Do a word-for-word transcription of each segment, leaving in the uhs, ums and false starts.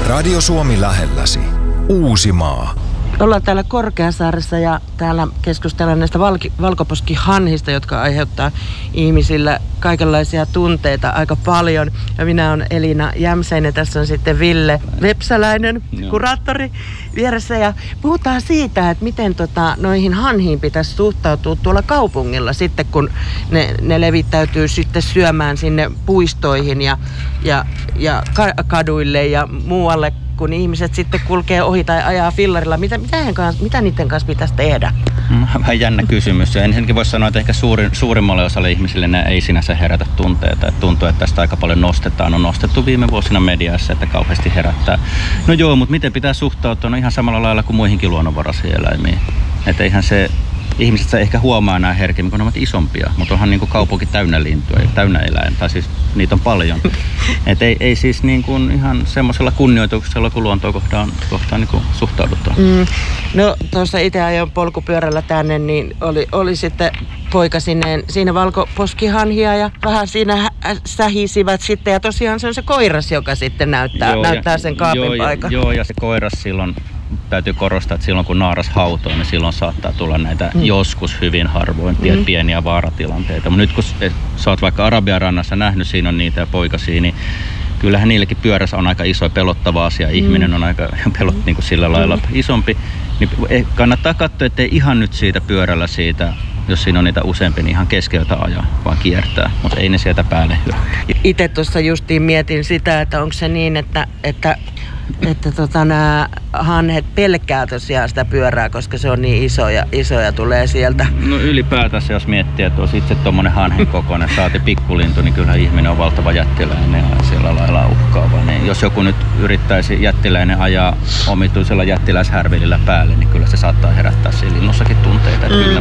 Radio Suomi lähelläsi. Uusimaa. Ollaan täällä Korkeasaaressa ja täällä keskustellaan näistä valki, valkoposkihanhista, jotka aiheuttaa ihmisillä kaikenlaisia tunteita aika paljon. Ja minä olen Elina Jämsäinen, tässä on sitten Ville Vepsäläinen, no. kuraattori vieressä. Ja puhutaan siitä, että miten tota, noihin hanhiin pitäisi suhtautua tuolla kaupungilla sitten, kun ne, ne levittäytyy sitten syömään sinne puistoihin ja, ja, ja kaduille ja muualle, kun ihmiset sitten kulkee ohi tai ajaa fillarilla. Mitä, mitä, kanssa, mitä niiden kanssa pitäisi tehdä? Vähän jännä kysymys. Ja ensinnäkin voisi sanoa, että ehkä suurin, suurimmalle osalle ihmisille ne ei sinänsä herätä tunteita. Et tuntuu, että tästä aika paljon nostetaan. On nostettu viime vuosina mediassa, että kauheasti herättää. No joo, mutta miten pitää suhtautua? No ihan samalla lailla kuin muihinkin luonnonvaraisiin eläimiin. Että eihän se... Ihmiset saa ehkä huomaa nämä herkemmin, kun ne ovat isompia, mutta onhan niin kuin kaupunki täynnä lintuja ja täynnä eläin, tai siis niitä on paljon. Et ei, ei siis niin kuin ihan semmoisella kunnioituksella, kun luontoa kohtaan, kohtaan niin kuin suhtaudutaan. Mm. No tuossa itse ajoin polkupyörällä tänne, niin oli, oli sitten poika sinne, siinä valkoposkihanhia ja vähän siinä hä- sähisivät sitten. Ja tosiaan se on se koiras, joka sitten näyttää, joo, näyttää ja, sen kaapin joo, paikan. Joo, ja se koiras silloin... Täytyy korostaa, että silloin kun naaras hautoo, niin silloin saattaa tulla näitä mm. joskus hyvin harvoin mm. pieniä vaaratilanteita. Mutta nyt kun sä oot vaikka Arabian rannassa nähnyt, siinä on niitä ja poikasia, niin kyllähän niillekin pyörässä on aika iso ja pelottava asia. Ihminen mm. on aika pelot niin kuin sillä lailla mm. isompi. Niin kannattaa katsoa, ettei ihan nyt siitä pyörällä siitä, jos siinä on niitä useampi, niin ihan keskeltä ajaa, vaan kiertää. Mutta ei ne sieltä päälle hyökkää. Itse tuossa justiin mietin sitä, että onko se niin, että... että että tota, nämä hanhet pelkää tosiaan sitä pyörää, koska se on niin iso ja, iso ja tulee sieltä. No ylipäätänsä, jos miettii, että olisi itse tuommoinen hanhen kokoinen, saati pikkulintu, niin kyllähän ihminen on valtava jättiläinen ja sillä lailla uhkaava. Niin jos joku nyt yrittäisi jättiläinen ajaa omituisella jättiläishärvelillä päälle, niin kyllä se saattaa herättää siinä linnussakin tunteita. Mm. Kyllä.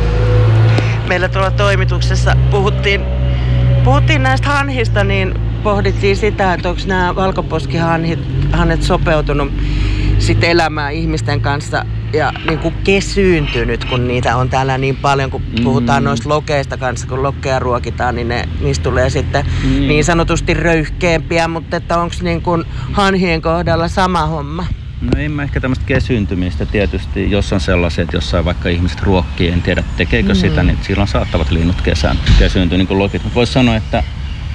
Meillä tuolla toimituksessa puhuttiin, puhuttiin näistä hanhista, niin pohdittiin sitä, että onko nämä valkoposkihanhet sopeutunut sitten elämään ihmisten kanssa ja niin kuin kesyyntynyt, kun niitä on täällä niin paljon, kun puhutaan mm. noista lokeista kanssa, kun lokkeja ruokitaan, niin ne, niistä tulee sitten mm. niin sanotusti röyhkeämpiä, mutta että onko niin kuin hanhien kohdalla sama homma? No en mä ehkä tämmöistä kesyyntymistä tietysti, jos on sellaisia, että jossain vaikka ihmiset ruokkii, en tiedä tekeekö mm. sitä, niin silloin saattavat linnut kesään kesyyntyä niin kuin lokit. Mutta voisi sanoa, että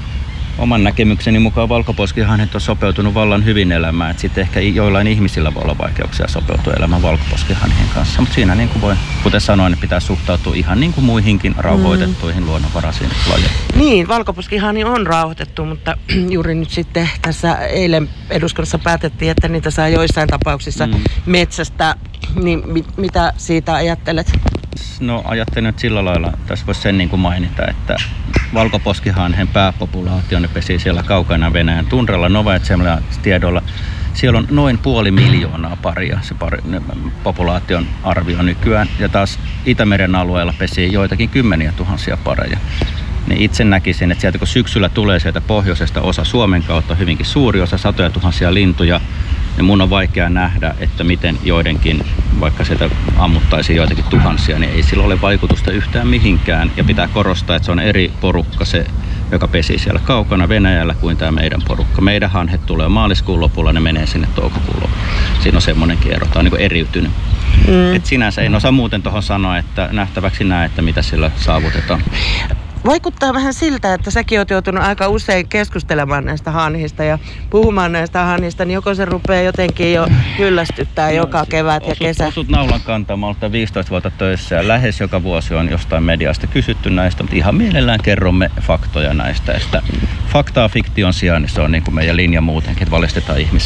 oman näkemykseni mukaan valkoposkihanhet on sopeutunut vallan hyvin elämään. Et sitten ehkä joillain ihmisillä voi olla vaikeuksia sopeutua elämään valkoposkihanhien kanssa. Mutta siinä, niin kuin voi, kuten sanoin, niin pitää suhtautua ihan niin kuin muihinkin rauhoitettuihin mm. luonnonvaraisiin lajeihin. Niin, valkoposkihani on rauhoitettu, mutta juuri nyt sitten tässä eilen eduskunnassa päätettiin, että niitä saa joissain tapauksissa mm. metsästä. Niin mit, mitä siitä ajattelet? No ajattelen nyt sillä lailla, tässä voisi sen niin kuin mainita, että valkoposkihanhen pääpopulaatio, ne pesii siellä kaukana Venäjän tundralla, Novaja tiedolla. Siellä on noin puoli miljoonaa paria, se pari, populaation arvio nykyään. Ja taas Itämeren alueella pesii joitakin kymmeniä tuhansia pareja. Niin itse näkisin, että sieltä kun syksyllä tulee sieltä pohjoisesta osa Suomen kautta, hyvinkin suuri osa, satoja tuhansia lintuja, niin mun on vaikea nähdä, että miten joidenkin, vaikka sieltä ammuttaisiin joitakin tuhansia, niin ei sillä ole vaikutusta yhtään mihinkään. Ja pitää korostaa, että se on eri porukka se, joka pesii siellä kaukana Venäjällä kuin tämä meidän porukka. Meidän hanhet tulee maaliskuun lopulla, ne menee sinne toukokuun lopulla. Siinä on semmoinenkin ero, tämä on niin kuin eriytynyt. Mm. Et sinänsä en osaa muuten tuohon sanoa, että nähtäväksi näe, että mitä sillä saavutetaan. Vaikuttaa vähän siltä, että säkin oot joutunut aika usein keskustelemaan näistä hanhista ja puhumaan näistä hanhista, niin joko se rupeaa jotenkin jo kyllästyttää no, joka kevät osut, ja kesä. Osut naulan kantaa. Mä olen viisitoista vuotta töissä ja lähes joka vuosi on jostain mediasta kysytty näistä, mutta ihan mielellään kerromme faktoja näistä. Että faktaa fiktion sijaan, niin se on niin kuin meidän linja muutenkin, että valistetaan ihmisiä.